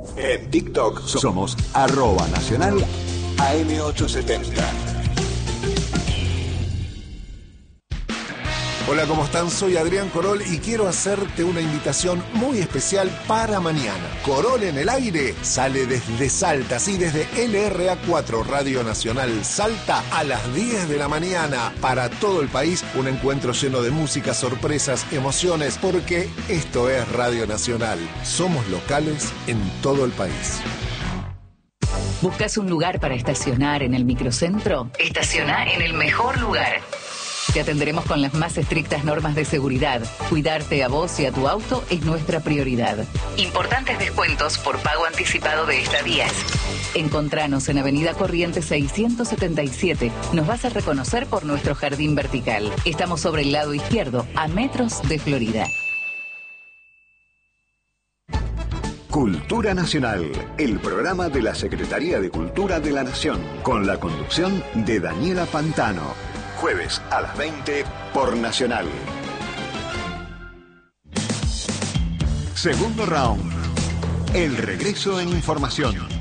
En TikTok somos @nacional AM870. Hola, ¿cómo están? Soy Adrián Corol y quiero hacerte una invitación muy especial para mañana. Corol en el aire sale desde Salta, sí, desde LRA4 Radio Nacional Salta a las 10 de la mañana para todo el país. Un encuentro lleno de música, sorpresas, emociones, porque esto es Radio Nacional. Somos locales en todo el país. ¿Buscas un lugar para estacionar en el microcentro? Estaciona en el mejor lugar. Te atenderemos con las más estrictas normas de seguridad. Cuidarte a vos y a tu auto es nuestra prioridad. Importantes descuentos por pago anticipado de estadías. Encontranos en Avenida Corrientes 677. Nos vas a reconocer por nuestro jardín vertical. Estamos sobre el lado izquierdo, a metros de Florida. Cultura Nacional, el programa de la Secretaría de Cultura de la Nación, con la conducción de Daniela Pantano. Jueves a las 20 por Nacional. Segundo round. El regreso en información.